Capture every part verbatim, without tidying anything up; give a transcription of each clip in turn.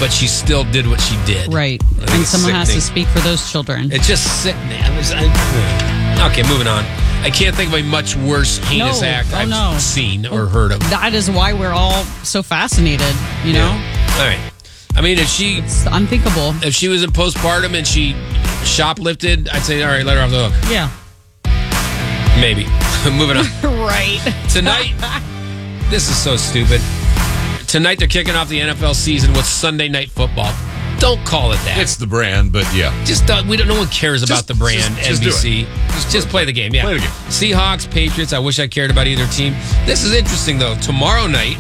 but she still did what she did. Right. I think And it's someone has to sickening. speak for those children. It's just sickening. I was, I, okay, moving on. I can't think of a much worse heinous No. act Oh, I've no. seen or heard of. That is why we're all so fascinated, you know? Yeah. All right. I mean, if she It's unthinkable. if she was in postpartum and she shoplifted, I'd say, all right, let her off the hook. Yeah. Maybe. Moving on. Right. Tonight, this is so stupid. Tonight they're kicking off the N F L season with Sunday Night Football. Don't call it that. It's the brand, but yeah. Just uh, we don't. No one cares about Just- the brand. just- just N B do C. it. Just, Just play the game. Yeah. Play the game. Seahawks, Patriots. I wish I cared about either team. This is interesting though. Tomorrow night,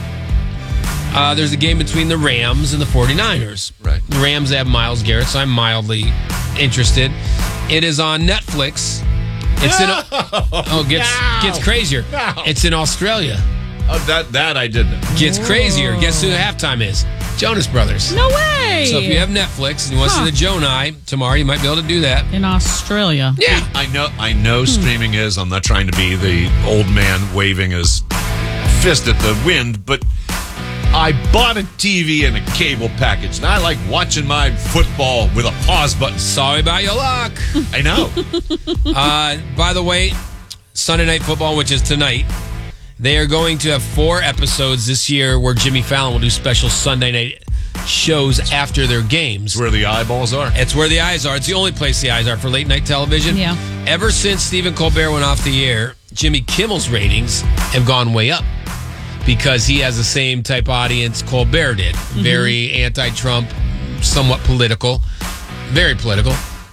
uh, there's a game between the Rams and the 49ers. Right. The Rams have Myles Garrett, so I'm mildly interested. It is on Netflix. It's in. Oh, gets No. gets crazier. No. It's in Australia. Oh, that that I did know. Gets crazier. Guess who the halftime is? Jonas Brothers. No way. So if you have Netflix and you want to Huh. see the Jonai tomorrow, you might be able to do that. In Australia. Yeah. I know I know streaming is. I'm not trying to be the old man waving his fist at the wind, but I bought a T V and a cable package, and I like watching my football with a pause button. Sorry about your luck. I know. Uh, by the way, Sunday Night Football, which is tonight, they are going to have four episodes this year where Jimmy Fallon will do special Sunday night shows after their games. Where the eyeballs are. It's where the eyes are. It's the only place the eyes are for late night television. Yeah. Ever since Stephen Colbert went off the air, Jimmy Kimmel's ratings have gone way up because he has the same type audience Colbert did. Mm-hmm. Very anti-Trump, somewhat political, very political.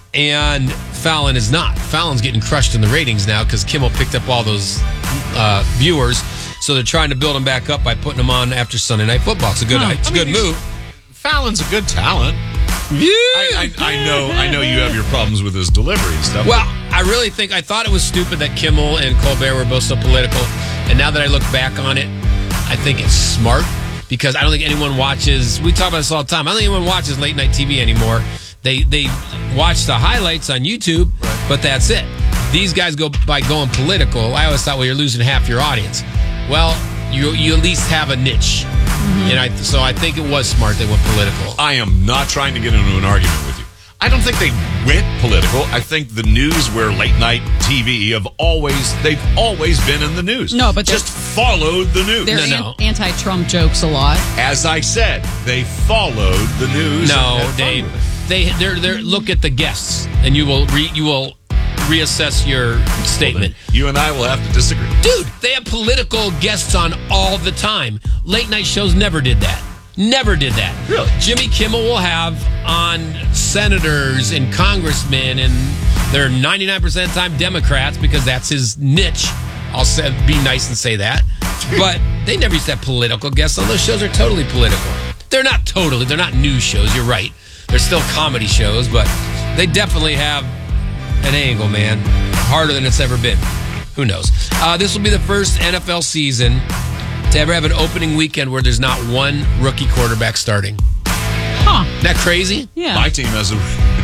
And Fallon is not. Fallon's getting crushed in the ratings now because Kimmel picked up all those uh, viewers. So they're trying to build him back up by putting him on after Sunday Night Football. It's a good, Huh. it's a I mean, good he's- move. Fallon's a good talent. Yeah. I, I, I know. I know you have your problems with his delivery and stuff. Well, I really think I thought it was stupid that Kimmel and Colbert were both so political, and now that I look back on it, I think it's smart because I don't think anyone watches. We talk about this all the time. I don't think anyone watches late night T V anymore. They they watch the highlights on YouTube, Right. but that's it. These guys go by going political. I always thought, well, you're losing half your audience. Well, you you at least have a niche, and I so I think it was smart they went political. I am not trying to get into an argument with you. I don't think they went political. I think the news where late night T V have always they've always been in the news. No, but just followed the news. They're No, no. an- anti-Trump jokes a lot. As I said, they followed the news. No, and had fun Dave. with it. They they're they're look at the guests, and you will re, you will reassess your statement. You and I will have to disagree. Dude, they have political guests on all the time. Late night shows never did that. Never did that. Really? Jimmy Kimmel will have on senators and congressmen, and they're ninety-nine percent of the time Democrats because that's his niche. I'll say, be nice and say that. But they never used to have political guests on those shows. Are totally political. They're not totally. They're not news shows. You're right. They're still comedy shows, but they definitely have an angle, man. Harder than it's ever been. Who knows? Uh, this will be the first N F L season to ever have an opening weekend where there's not one rookie quarterback starting. Huh. Isn't that crazy? Yeah. My team has a,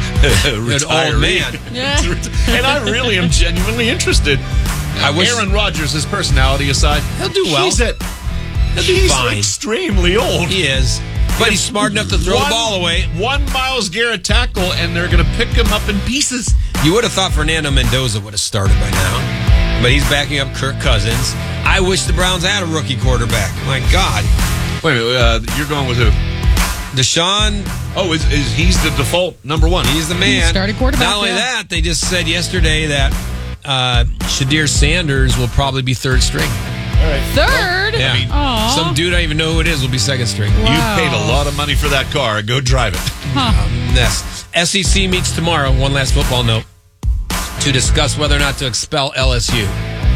a An retiree. old man. Yeah. And I really am genuinely interested. I wish- Aaron Rodgers, his personality aside, He'll do well. He's, at, He'll do he's fine. extremely old. He is. But he's smart enough to throw One- the ball away. One Myles Garrett tackle, and they're going to pick him up in pieces. You would have thought Fernando Mendoza would have started by now. But he's backing up Kirk Cousins. I wish the Browns had a rookie quarterback. My God. Wait a minute, uh, you're going with who? Deshaun, Oh, is, is he's the default number one? he's the man. He started quarterback, Not only yeah. that, they just said yesterday that uh, Shadir Sanders will probably be third string. Third? Yeah. mean, Aw. Some dude I don't even know who it is will be second string. Wow. You paid a lot of money for that car. Go drive it. Huh. Yes. S E C meets tomorrow. One last football note to discuss whether or not to expel L S U.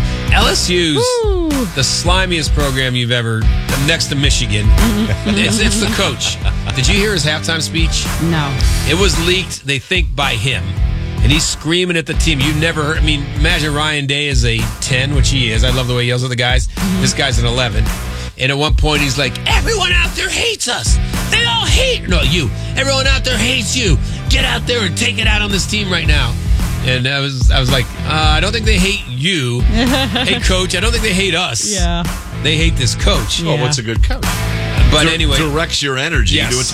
L S U's Woo. the slimiest program you've ever, next to Michigan. it's, it's the coach. Did you hear his halftime speech? No. It was leaked, they think, by him. And he's screaming at the team. You never heard, I mean, imagine Ryan Day is a ten, which he is. I love the way he yells at the guys. This guy's an eleven. And at one point, he's like, everyone out there hates us. They all hate, no, you. Everyone out there hates you. Get out there and take it out on this team right now. And I was, I was like, uh, I don't think they hate you. Hey, coach, I don't think they hate us. Yeah. They hate this coach. Well, Yeah. what's a good coach? But Dir- anyway. directs your energy Yes. to a